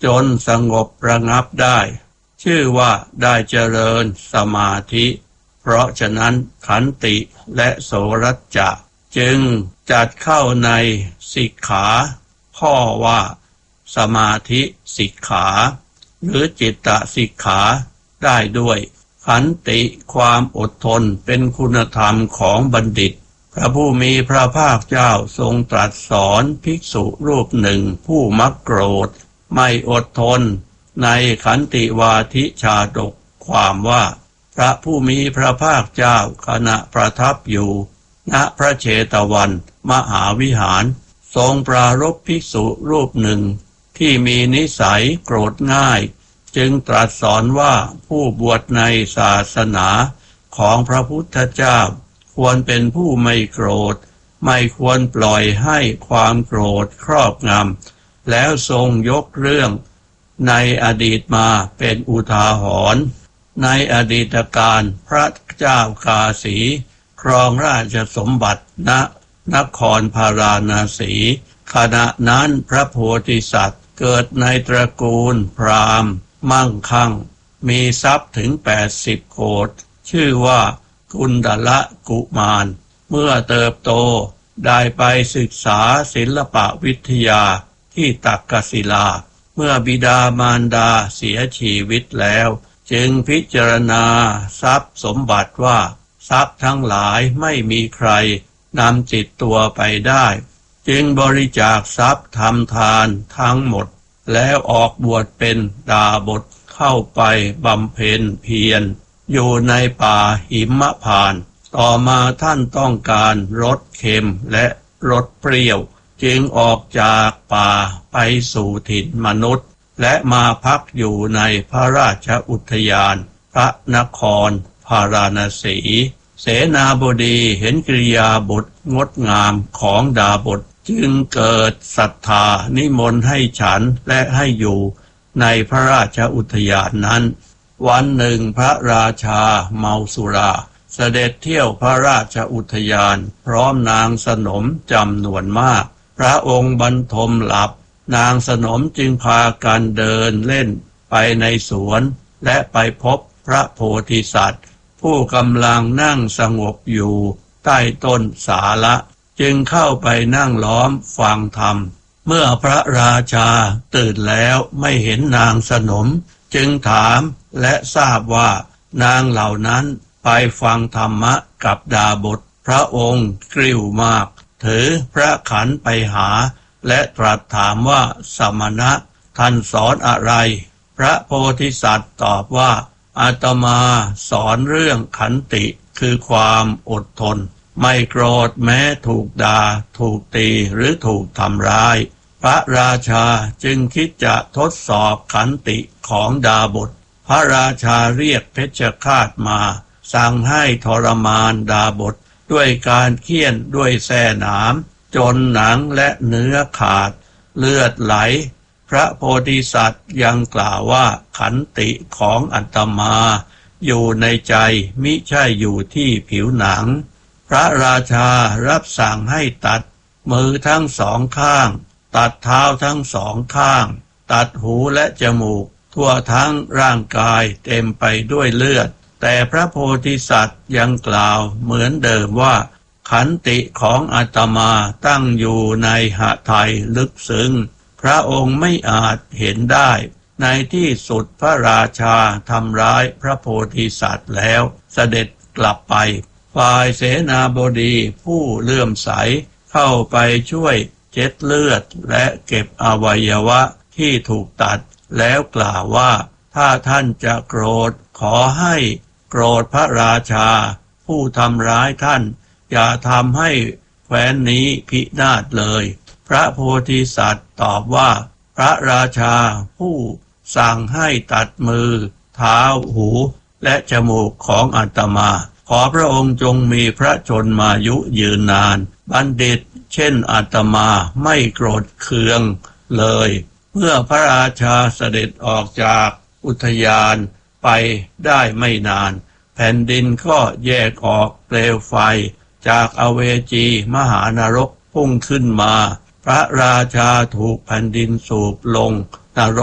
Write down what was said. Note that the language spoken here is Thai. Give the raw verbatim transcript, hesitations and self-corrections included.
จนสงบระงับได้ชื่อว่าได้เจริญสมาธิเพราะฉะนั้นขันติและโสรัจจะจึงจัดเข้าในสิกขาข้อว่าสมาธิสิกขาหรือจิตตสิกขาได้ด้วยขันติความอดทนเป็นคุณธรรมของบัณฑิตพระผู้มีพระภาคเจ้าทรงตรัสสอนภิกษุรูปหนึ่งผู้มักโกรธไม่อดทนในขันติวาทิชาดกความว่าพระผู้มีพระภาคเจ้าขณะประทับอยู่ณพระเชตวันมหาวิหารทรงปรารภภิกษุรูปหนึ่งที่มีนิสัยโกรธง่ายจึงตรัสสอนว่าผู้บวชในศาสนาของพระพุทธเจ้าควรเป็นผู้ไม่โกรธไม่ควรปล่อยให้ความโกรธครอบงำแล้วทรงยกเรื่องในอดีตมาเป็นอุทาหรณ์ในอดีตการพระเจ้ากาสีครองราชสมบัติณนครพาราณสีขณะนั้นพระโพธิสัตว์เกิดในตระกูลพราหมณ์มั่งคั่งมีทรัพย์ถึงแปดสิบโกฏชื่อว่ากุณฑละกุมารเมื่อเติบโตได้ไปศึกษาศิลปวิทยาที่ตักกศิลาเมื่อบิดามารดาเสียชีวิตแล้วจึงพิจารณาทรัพย์สมบัติว่าทรัพย์ทั้งหลายไม่มีใครนำจิตตัวไปได้จึงบริจาคทรัพย์ทำทานทั้งหมดแล้วออกบวชเป็นดาบสเข้าไปบำเพ็ญเพียรอยู่ในป่าหิมพานต์ต่อมาท่านต้องการรสเค็มและรสเปรี้ยวจึงออกจากป่าไปสู่ถิ่นมนุษย์และมาพักอยู่ในพระราชอุทยานพระนครพาราณสีเสนาบดีเห็นกิริยาบทงดงามของดาบสจึงเกิดศรัทธานิมนต์ให้ฉันและให้อยู่ในพระราชอุทยานนั้นวันหนึ่งพระราชาเมาสุราเสด็จเที่ยวพระราชอุทยานพร้อมนางสนมจำนวนมากพระองค์บรรทมหลับนางสนมจึงพากันเดินเล่นไปในสวนและไปพบพระโพธิสัตว์ผู้กำลังนั่งสงบอยู่ใต้ต้นสาละจึงเข้าไปนั่งล้อมฟังธรรมเมื่อพระราชาตื่นแล้วไม่เห็นนางสนมจึงถามและทราบว่านางเหล่านั้นไปฟังธรรมะกับดาบสพระองค์กริ้วมากถือพระขันไปหาและตรัสถามว่าสมณะท่านสอนอะไรพระโพธิสัตว์ตอบว่าอาตมาสอนเรื่องขันติคือความอดทนไม่โกรธแม้ถูกด่าถูกตีหรือถูกทำร้ายพระราชาจึงคิดจะทดสอบขันติของดาบสพระราชาเรียกเพชฌฆาตมาสั่งให้ทรมานดาบสด้วยการเฆี่ยนด้วยแส้หนามจนหนังและเนื้อขาดเลือดไหลพระโพธิสัตว์ยังกล่าวว่าขันติของอาตมาอยู่ในใจมิใช่อยู่ที่ผิวหนังพระราชารับสั่งให้ตัดมือทั้งสองข้างตัดเท้าทั้งสองข้างตัดหูและจมูกทั่วทั้งร่างกายเต็มไปด้วยเลือดแต่พระโพธิสัตว์ยังกล่าวเหมือนเดิมว่าขันติของอาตมาตั้งอยู่ในหทัยลึกซึ้งพระองค์ไม่อาจเห็นได้ในที่สุดพระราชาทำร้ายพระโพธิสัตว์แล้วเสด็จกลับไปฝ่ายเสนาบดีผู้เลื่อมใสเข้าไปช่วยเช็ดเลือดและเก็บอวัยวะที่ถูกตัดแล้วกล่าวว่าถ้าท่านจะโกรธขอให้โกรธพระราชาผู้ทำร้ายท่านอย่าทำให้แคว้นนี้พินาศเลยพระโพธิสัตว์ตอบว่าพระราชาผู้สั่งให้ตัดมือเท้าหูและจมูกของอาตมาขอพระองค์จงมีพระชนมายุยืนนานบัณฑิตเช่นอาตมาไม่โกรธเคืองเลยเมื่อพระราชาเสด็จออกจากอุทยานไปได้ไม่นานแผ่นดินก็แยกออกเปลวไฟจากอเวจีมหานรกพุ่งขึ้นมาพระราชาถูกแผ่นดินสูบลงนรก